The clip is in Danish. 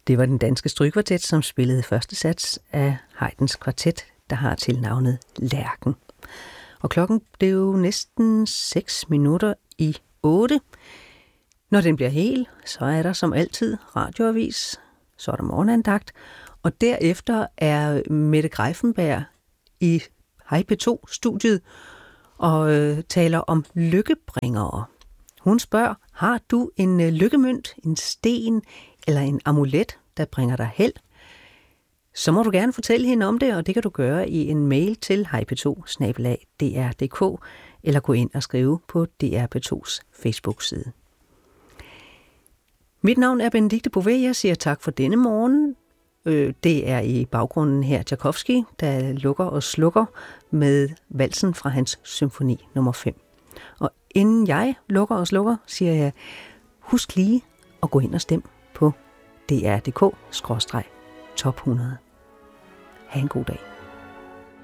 Det var den danske strygekvartet, som spillede første sats af Haydns kvartet, der har tilnavnet Lærken. Og klokken blev næsten 7:06. Når den bliver hel, så er der som altid radioavis, så er der morgenandagt, og derefter er Mette Greiffenberg i Hej P2-studiet og taler om lykkebringere. Hun spørger, har du en lykkemønt, en sten eller en amulet, der bringer dig held? Så må du gerne fortælle hende om det, og det kan du gøre i en mail til hejp2@dr.dk eller gå ind og skrive på DR P2's Facebook-side. Mit navn er Benedikte Bové. Jeg siger tak for denne morgen. Det er i baggrunden her Tchaikovsky, der lukker og slukker med valsen fra hans symfoni nummer 5. Og inden jeg lukker og slukker, siger jeg, husk lige at gå ind og stemme på dr.dk/top 100. Ha' en god dag.